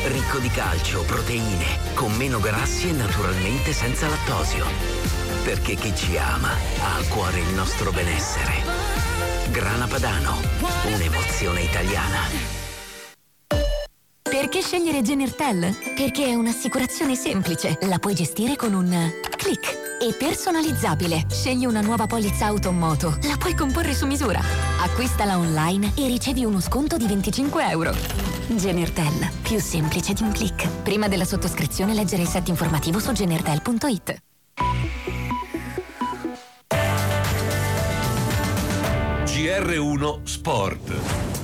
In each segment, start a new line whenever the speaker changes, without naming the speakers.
Ricco di calcio, proteine, con meno grassi e naturalmente senza lattosio. Perché chi ci ama ha a cuore il nostro benessere. Grana Padano, un'emozione italiana.
Perché scegliere Genertel? Perché è un'assicurazione semplice, la puoi gestire con un click. E personalizzabile. Scegli una nuova polizza auto o moto, la puoi comporre su misura. Acquistala online e ricevi uno sconto di €25. Genertel, più semplice di un click. Prima della sottoscrizione leggere il set informativo su genertel.it.
GR1 Sport.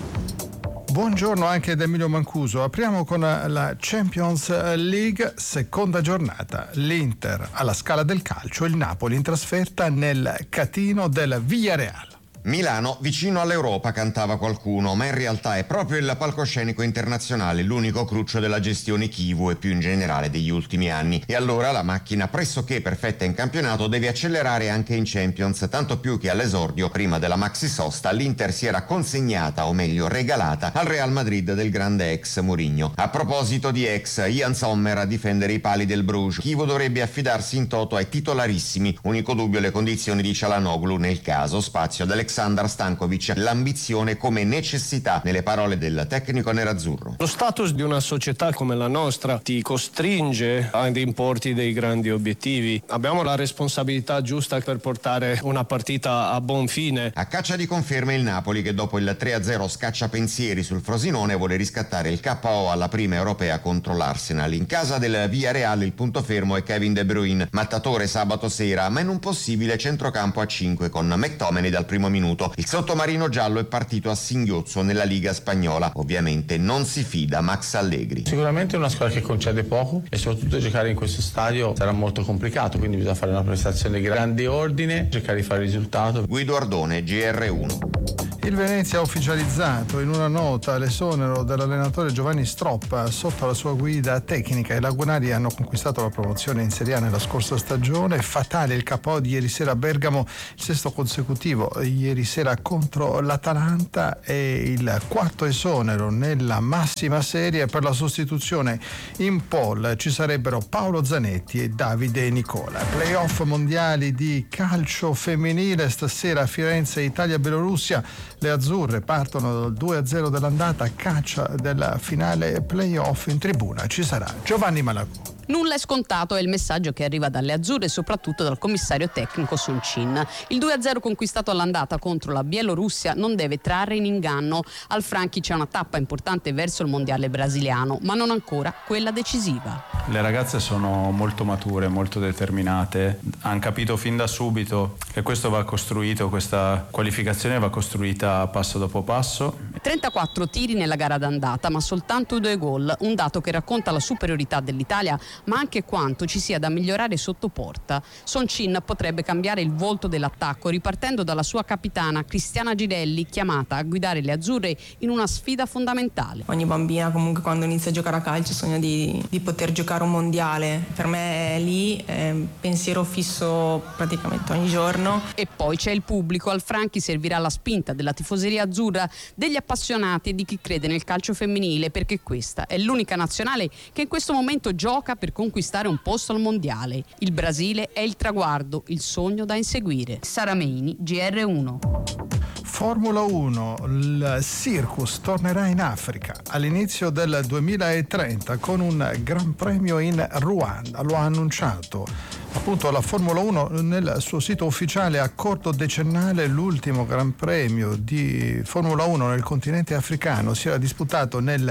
Buongiorno anche da Emilio Mancuso. Apriamo con la Champions League, seconda giornata. L'Inter alla Scala del Calcio, il Napoli in trasferta nel catino del Villarreal.
Milano vicino all'Europa, cantava qualcuno, ma in realtà è proprio il palcoscenico internazionale l'unico cruccio della gestione Chivu e più in generale degli ultimi anni. E allora la macchina pressoché perfetta in campionato deve accelerare anche in Champions, tanto più che all'esordio, prima della maxi sosta, l'Inter si era consegnata, o meglio regalata, al Real Madrid del grande ex Mourinho. A proposito di ex, Ian Sommer a difendere i pali del Bruges. Chivu dovrebbe affidarsi in toto ai titolarissimi, unico dubbio le condizioni di Çalhanoğlu nel caso, spazio ad Alexander Stankovic, l'ambizione come necessità nelle parole del tecnico nerazzurro.
Lo status di una società come la nostra ti costringe ad importi dei grandi obiettivi. Abbiamo la responsabilità giusta per portare una partita a buon fine.
A caccia di conferme il Napoli, che dopo il 3-0 scaccia pensieri sul Frosinone, vuole riscattare il KO alla prima europea contro l'Arsenal. In casa del Villarreal il punto fermo è Kevin De Bruyne, mattatore sabato sera, ma in un possibile centrocampo a 5 con McTominay dal primo minuto. Il sottomarino giallo è partito a singhiozzo nella Liga spagnola. Ovviamente non si fida Max Allegri.
Sicuramente è una squadra che concede poco e soprattutto giocare in questo stadio sarà molto complicato, quindi bisogna fare una prestazione di grande ordine, cercare di fare il risultato.
Guido Ardone, GR1.
Il Venezia ha ufficializzato in una nota l'esonero dell'allenatore Giovanni Stroppa. Sotto la sua guida tecnica i lagunari hanno conquistato la promozione in Serie A nella scorsa stagione. Fatale il KO di ieri sera a Bergamo, il sesto consecutivo ieri sera contro l'Atalanta, e il quarto esonero nella massima serie. Per la sostituzione in pole ci sarebbero Paolo Zanetti e Davide Nicola. Playoff mondiali di calcio femminile stasera a Firenze, Italia-Belorussia. Le azzurre partono dal 2-0 dell'andata, caccia della finale playoff. In tribuna ci sarà Giovanni Malagò.
Nulla è scontato è il messaggio che arriva dalle azzurre e soprattutto dal commissario tecnico Sun Chin. Il 2-0 conquistato all'andata contro la Bielorussia non deve trarre in inganno. Al Franchi c'è una tappa importante verso il mondiale brasiliano, ma non ancora quella decisiva.
Le ragazze sono molto mature, molto determinate, hanno capito fin da subito che questo va costruito, questa qualificazione va costruita passo dopo passo.
34 tiri nella gara d'andata, ma soltanto 2 gol, un dato che racconta la superiorità dell'Italia, ma anche quanto ci sia da migliorare sotto porta. Sun Chin potrebbe cambiare il volto dell'attacco ripartendo dalla sua capitana Cristiana Girelli, chiamata a guidare le azzurre in una sfida fondamentale.
Ogni bambina comunque quando inizia a giocare a calcio sogna di poter giocare un mondiale. Per me è lì, pensiero fisso praticamente ogni giorno.
E poi c'è il pubblico. Al Franchi servirà la spinta della tifoseria azzurra, degli appassionati e di chi crede nel calcio femminile, perché questa è l'unica nazionale che in questo momento gioca per conquistare un posto al mondiale. Il Brasile è il traguardo, il sogno da inseguire. Sara Meini, GR1.
Formula 1, il Circus tornerà in Africa all'inizio del 2030 con un Gran Premio in Ruanda. Lo ha annunciato appunto la Formula 1 nel suo sito ufficiale. Accordo decennale, l'ultimo Gran Premio di Formula 1 nel continente africano si era disputato nel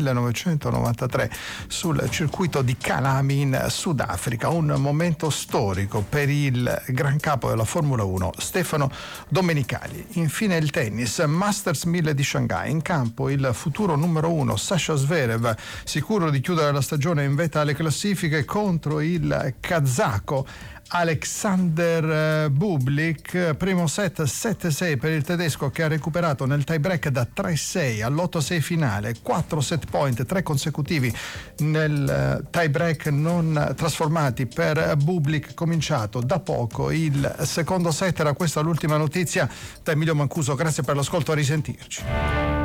1993 sul circuito di Kalami in Sudafrica. Un momento storico per il gran capo della Formula 1 Stefano Domenicali. Infine il tennis, Masters 1000 di Shanghai, in campo il futuro numero 1 Sasha Zverev, sicuro di chiudere la stagione in vetta alle classifiche contro il kazako Alexander Bublik. Primo set 7-6 per il tedesco, che ha recuperato nel tie break da 3-6 all'8-6 finale, 4 set point, 3 consecutivi nel tie break non trasformati per Bublik, cominciato da poco il secondo set. Era questa l'ultima notizia da Emilio Mancuso, grazie per l'ascolto, a risentirci.